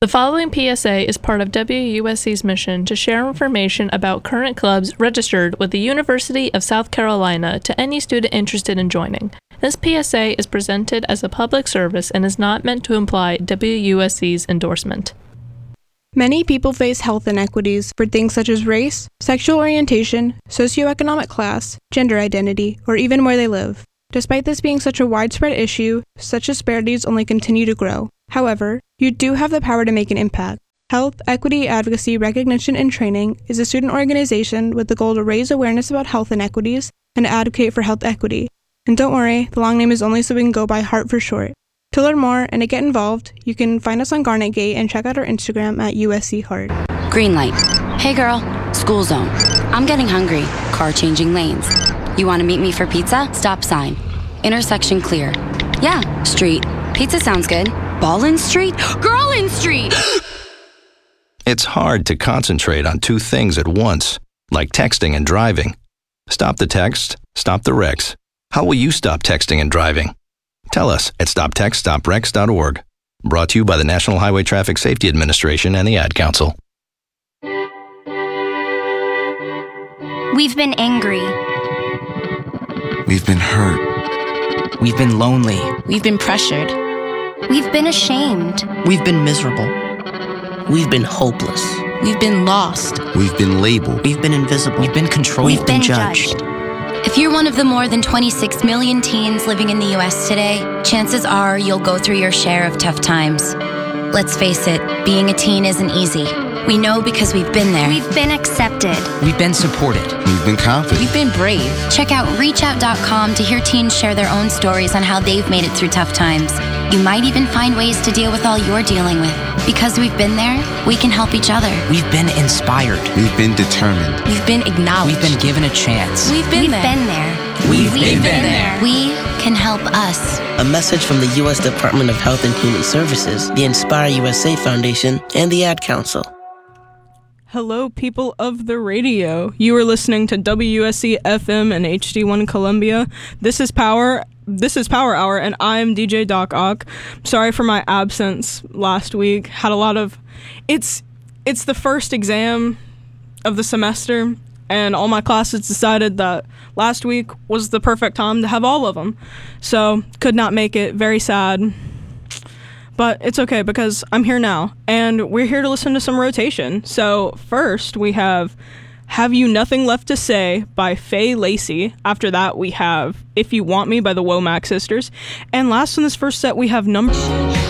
The following PSA is part of WUSC's mission to share information about current clubs registered with the University of South Carolina to any student interested in joining. This PSA is presented as a public service and is not meant to imply WUSC's endorsement. Many people face health inequities for things such as race, sexual orientation, socioeconomic class, gender identity, or even where they live. Despite this being such a widespread issue, such disparities only continue to grow. However, you do have the power to make an impact. Health Equity Advocacy Recognition and Training is a student organization with the goal to raise awareness about health inequities and to advocate for health equity. And don't worry, the long name is only so we can go by HEART for short. To learn more and to get involved, you can find us on Garnet Gate and check out our Instagram at USC Heart. Green light. Hey girl, school zone. I'm getting hungry. Car changing lanes. You want to meet me for pizza? Stop sign. Intersection clear. Yeah, street. Pizza sounds good. Ball in street? Girl in street! It's hard to concentrate on two things at once, like texting and driving. Stop the text, stop the wrecks. How will you stop texting and driving? Tell us at stoptextstopwrecks.org. Brought to you by the National Highway Traffic Safety Administration and the Ad Council. We've been angry. We've been hurt. We've been lonely. We've been pressured. We've been ashamed. We've been miserable. We've been hopeless. We've been lost. We've been labeled. We've been invisible. We've been controlled. We've been judged. If you're one of the more than 26 million teens living in the U.S. today, chances are you'll go through your share of tough times. Let's face it, being a teen isn't easy. We know because we've been there. We've been accepted. We've been supported. We've been confident. We've been brave. Check out reachout.com to hear teens share their own stories on how they've made it through tough times. You might even find ways to deal with all you're dealing with. Because we've been there, we can help each other. We've been inspired. We've been determined. We've been acknowledged. We've been given a chance. We've been there. We've been there. We can help us. A message from the U.S. Department of Health and Human Services, the Inspire USA Foundation, and the Ad Council. Hello, people of the radio. You are listening to WUSC FM and HD1 Columbia. This is Power Hour, and I'm DJ Doc Ock. Sorry for my absence last week. Had a lot of... It's the first exam of the semester, and all my classes decided that last week was the perfect time to have all of them. So, could not make it. Very sad. But it's okay because I'm here now, and we're here to listen to some rotation. So first we have You Nothing Left to Say by Faye Lacey. After that we have If You Want Me by the Womack Sisters. And last in this first set we have